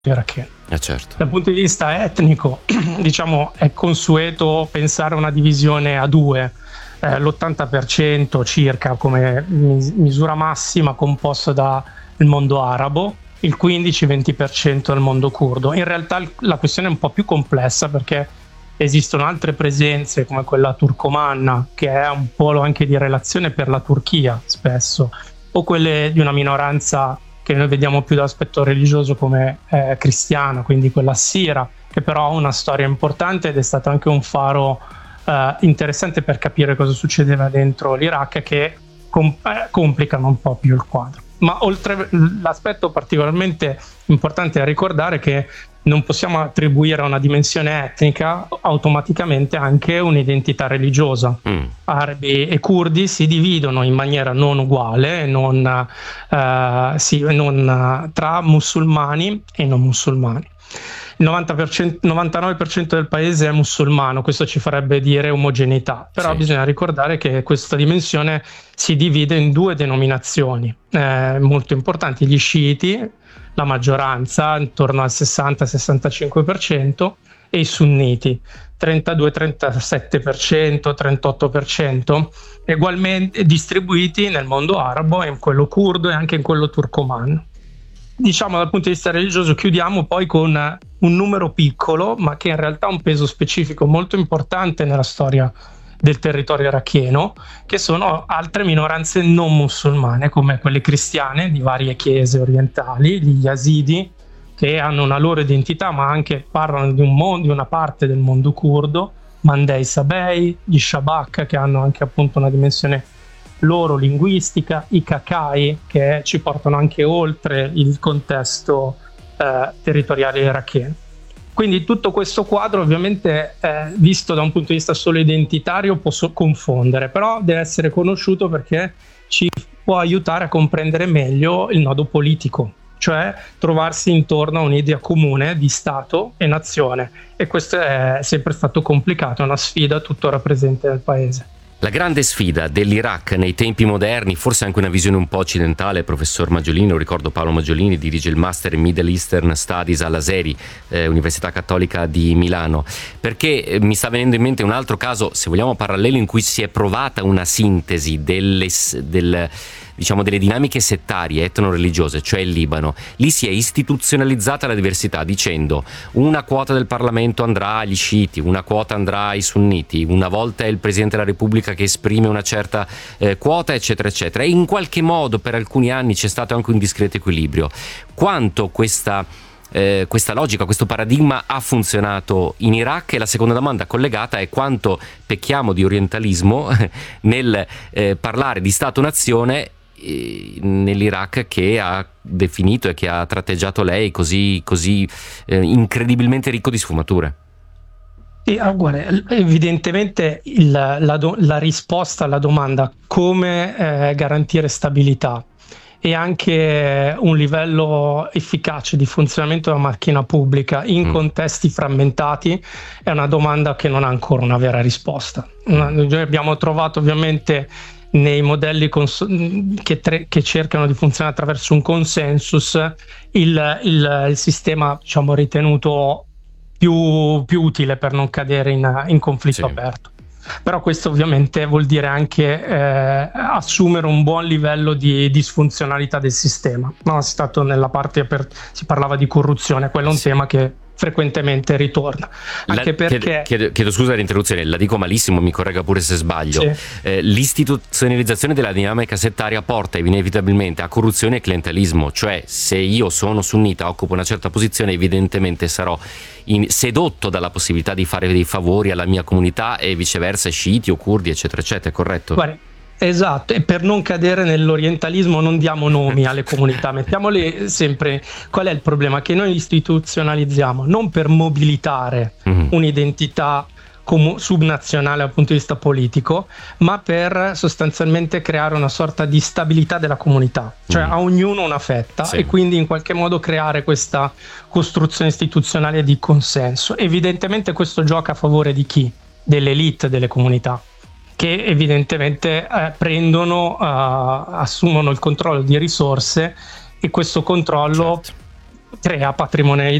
iracheno. Certo. Dal punto di vista etnico, diciamo, è consueto pensare a una divisione a due, l'80% circa come misura massima composta dal mondo arabo, il 15-20% dal mondo curdo. In realtà la questione è un po' più complessa, perché esistono altre presenze come quella turcomanna, che è un polo anche di relazione per la Turchia spesso, o quelle di una minoranza che noi vediamo più dall'aspetto religioso come cristiana, quindi quella assira, che però ha una storia importante ed è stato anche un faro interessante per capire cosa succedeva dentro l'Iraq, che complicano un po' più il quadro. Ma oltre l'aspetto particolarmente importante da ricordare, che non possiamo attribuire a una dimensione etnica automaticamente anche un'identità religiosa. Arabi e curdi si dividono in maniera non uguale, tra musulmani e non musulmani. Il 99% del paese è musulmano, questo ci farebbe dire omogeneità, però bisogna ricordare che questa dimensione si divide in due denominazioni molto importanti: gli sciiti, la maggioranza intorno al 60-65%, e i sunniti 32-37%, 38%, ugualmente distribuiti nel mondo arabo, in quello curdo e anche in quello turcomanno. Diciamo, dal punto di vista religioso chiudiamo poi con un numero piccolo, ma che in realtà ha un peso specifico molto importante nella storia del territorio iracheno, che sono altre minoranze non musulmane, come quelle cristiane di varie chiese orientali, gli yazidi, che hanno una loro identità ma anche parlano di una parte del mondo curdo, Mandei Sabei, gli Shabak, che hanno anche appunto una dimensione loro linguistica, i Kakai, che ci portano anche oltre il contesto territoriale iracheno. Quindi tutto questo quadro ovviamente visto da un punto di vista solo identitario può confondere, però deve essere conosciuto perché ci può aiutare a comprendere meglio il nodo politico, cioè trovarsi intorno a un'idea comune di Stato e nazione, e questo è sempre stato complicato, è una sfida tuttora presente nel paese. La grande sfida dell'Iraq nei tempi moderni, forse anche una visione un po' occidentale. Professor Maggiolini, lo ricordo, Paolo Maggiolini dirige il Master in Middle Eastern Studies all'Azheri, Università Cattolica di Milano, perché mi sta venendo in mente un altro caso, se vogliamo parallelo, in cui si è provata una sintesi delle dinamiche settarie etno-religiose, cioè il Libano. Lì si è istituzionalizzata la diversità dicendo: una quota del Parlamento andrà agli sciiti, una quota andrà ai sunniti, una volta è il Presidente della Repubblica che esprime una certa quota, eccetera eccetera, e in qualche modo per alcuni anni c'è stato anche un discreto equilibrio. Quanto questa logica, questo paradigma ha funzionato in Iraq? E la seconda domanda collegata è: quanto pecchiamo di orientalismo nel parlare di Stato-nazione nell'Iraq, che ha definito e che ha tratteggiato lei così incredibilmente ricco di sfumature? Guarda, evidentemente la risposta alla domanda come garantire stabilità e anche un livello efficace di funzionamento della macchina pubblica in contesti frammentati è una domanda che non ha ancora una vera risposta. Noi abbiamo trovato ovviamente nei modelli che cercano di funzionare attraverso un consensus il sistema, diciamo, ritenuto più utile per non cadere in conflitto aperto. Però questo ovviamente vuol dire anche assumere un buon livello di disfunzionalità del sistema. No, si parlava di corruzione, quello è un tema che frequentemente ritorna, anche perché chiedo scusa dell'interruzione, la dico malissimo, mi corregga pure se sbaglio. L'istituzionalizzazione della dinamica settaria porta inevitabilmente a corruzione e clientelismo, cioè se io sono sunnita, occupo una certa posizione, evidentemente sarò sedotto dalla possibilità di fare dei favori alla mia comunità, e viceversa sciiti o curdi, eccetera eccetera, corretto? Guarda, esatto, e per non cadere nell'orientalismo non diamo nomi alle comunità, mettiamoli sempre. Qual è il problema? Che noi istituzionalizziamo non per mobilitare un'identità subnazionale dal punto di vista politico, ma per sostanzialmente creare una sorta di stabilità della comunità, cioè a ognuno una fetta, e quindi in qualche modo creare questa costruzione istituzionale di consenso. Evidentemente questo gioca a favore di chi? Dell'elite delle comunità, che evidentemente assumono il controllo di risorse, e questo controllo crea patrimonialità